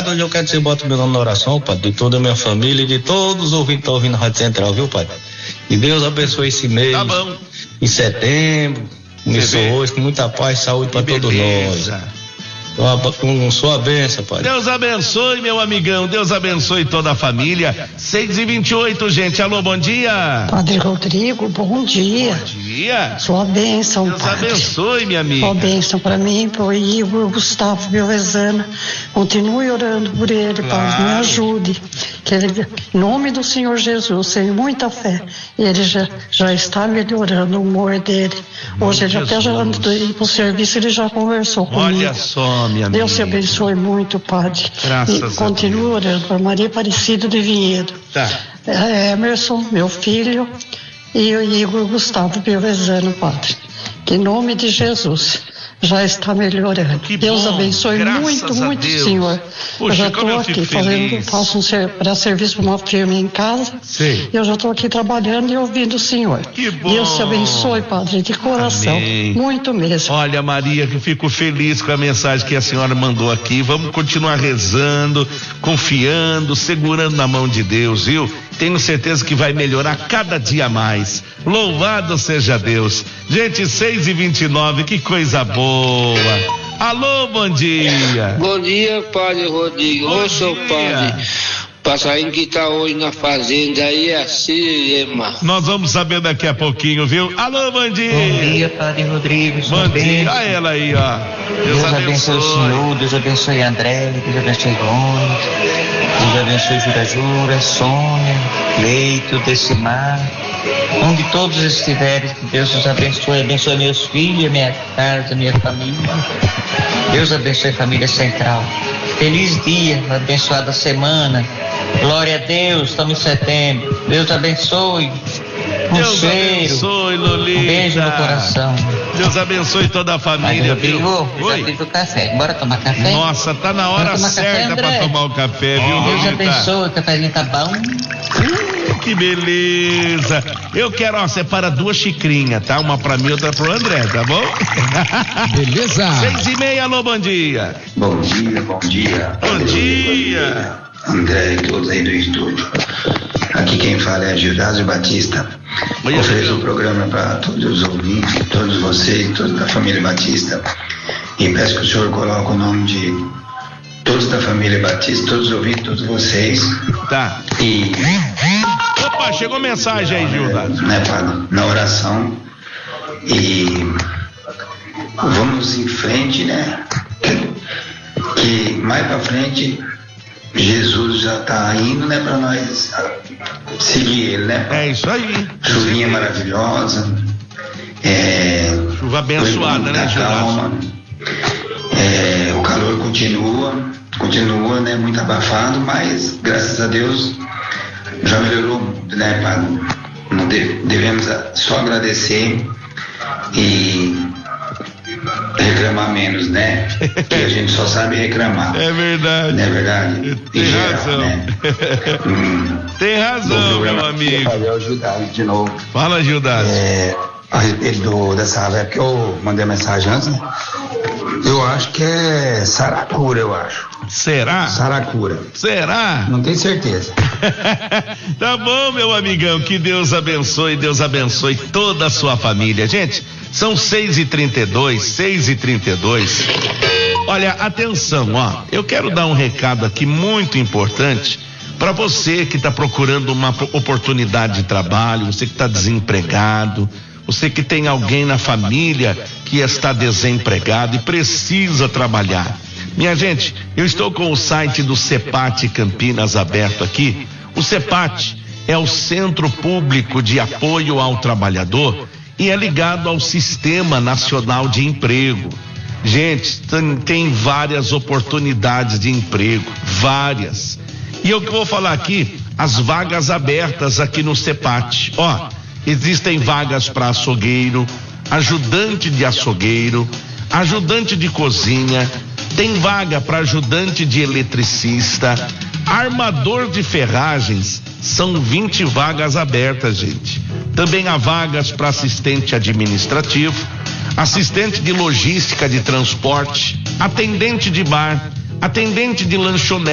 Padre, hoje eu quero que você bote meu nome na oração, Padre, de toda a minha família e de todos os ouvintes que estão ouvindo a Rádio Central, viu, Padre? E Deus abençoe esse mês. Tá bom. Em setembro, começou hoje, com muita paz e saúde para todos nós. Com sua bênção, Pai. Deus abençoe, meu amigão. Deus abençoe toda a família. 6h28, gente. Alô, bom dia. Padre Rodrigo, bom dia. Bom dia. Sua bênção, Deus Padre. abençoe, minha amiga. Sua bênção para mim, para o Igor, Gustavo Belvezana. Continue orando por ele, Padre. Me ajude. Que ele, em nome do Senhor Jesus, sem muita fé, ele já está melhorando o humor dele. Hoje ele até já antes de ir para o serviço, ele já conversou comigo. Olha só, minha amiga. Deus te abençoe muito, Padre. Graças a Deus. Continue orando para Maria Aparecida de Vinhedo. Tá. Emerson, meu filho, e o Igor Gustavo Belvezano, Padre. Que em nome de Jesus já está melhorando. Que Deus bom, abençoe muito, muito, Senhor. Puxa, eu já como estou eu fico aqui feliz. faço para serviço para uma firma em casa. Sim. Eu já estou aqui trabalhando e ouvindo o Senhor. Que bom. Deus te abençoe, Padre, de coração. Amém. Muito mesmo. Olha, Maria, que eu fico feliz com a mensagem que a senhora mandou aqui. Vamos continuar rezando, confiando, segurando na mão de Deus, viu? Tenho certeza que vai melhorar cada dia mais. Louvado seja Deus. Gente, 6h29, que coisa boa. Alô, bom dia. Bom dia, Padre Rodrigo. Ô, seu Padre, passarinho que tá hoje na fazenda aí é a Cirema. Nós vamos saber daqui a pouquinho, viu? Alô, bom dia. Bom dia, Padre Rodrigo. Bom dia. Olha ela aí, ó. Deus abençoe o senhor, Deus abençoe André, Deus abençoe Gomes, Deus abençoe Jura, Sônia, Leito, Decimar. Onde todos estiverem, que Deus os abençoe meus filhos, minha casa, minha família. Deus abençoe a família Central. Feliz dia, abençoada semana. Glória a Deus, estamos em setembro. Deus abençoe. Deus cheiro. Abençoe, Lolita. Um beijo no coração. Deus abençoe toda a família. Rodrigo, já fiz o café. Bora tomar café? Nossa, tá na hora certa para tomar o café, viu, Deus Lolita? abençoe, o cafezinho tá bom. Que beleza. Eu quero, separa 2 xicrinhas, tá? Uma pra mim, outra pro André, tá bom? Beleza. 6h30, alô, bom dia. Bom dia, bom dia. Bom dia. André e todos aí do estúdio. Aqui quem fala é Gildásio Batista. Ofereço o programa para todos os ouvintes, todos vocês, toda da família Batista. E peço que o senhor coloque o nome de todos da família Batista, todos os ouvintes, todos vocês. Tá. E. Opa, chegou mensagem aí, Gildásio. Né, Padre? Na oração. E. Vamos em frente, né? Que mais pra frente. Jesus já está indo, né, para nós seguir ele, né? É isso aí. Chuvinha maravilhosa. Chuva abençoada, né, calma. O calor continua, né, muito abafado, mas graças a Deus já melhorou muito, né, Padre? Não devemos só agradecer e reclamar menos, né? Que a gente só sabe reclamar. É verdade. Não é verdade? Tem razão. Né? Tem razão, meu amigo. Fazer o Gildásio de novo. Fala, Gildásio. A respeito dessa ave, é porque eu mandei a mensagem antes, né? Eu acho que é saracura, eu acho. Será? Saracura. Será? Não tenho certeza. Tá bom, meu amigão, que Deus abençoe toda a sua família. Gente, são 6h32. Olha, atenção, ó, eu quero dar um recado aqui muito importante para você que está procurando uma oportunidade de trabalho, você que está desempregado, você que tem alguém na família que está desempregado e precisa trabalhar. Minha gente, eu estou com o site do CEPAT Campinas aberto aqui. O CEPAT é o Centro Público de Apoio ao Trabalhador e é ligado ao Sistema Nacional de Emprego. Gente, tem várias oportunidades de emprego, várias. E eu que vou falar aqui, as vagas abertas aqui no CEPAT. Ó, existem vagas para açougueiro, ajudante de açougueiro, ajudante de cozinha, tem vaga para ajudante de eletricista, armador de ferragens, são 20 vagas abertas, gente. Também há vagas para assistente administrativo, assistente de logística de transporte, atendente de bar, atendente de lanchonete.